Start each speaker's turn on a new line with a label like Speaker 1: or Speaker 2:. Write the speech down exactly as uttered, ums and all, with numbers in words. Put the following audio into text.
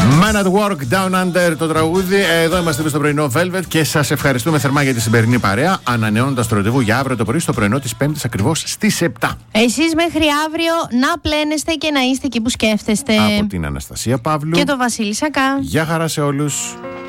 Speaker 1: Man at Work, Down Under το τραγούδι. Εδώ είμαστε στο πρωινό Velvet και σας ευχαριστούμε θερμά για τη σημερινή παρέα. Ανανεώνοντας το ραντεβού για αύριο το πρωί στο πρωινό της Πέμπτης ακριβώς στις επτά.
Speaker 2: Εσείς μέχρι αύριο να πλένεστε και να είστε εκεί που σκέφτεστε.
Speaker 1: Από την Αναστασία Παύλου
Speaker 2: και το Βασίλη Σακά.
Speaker 1: Γεια χαρά σε όλους.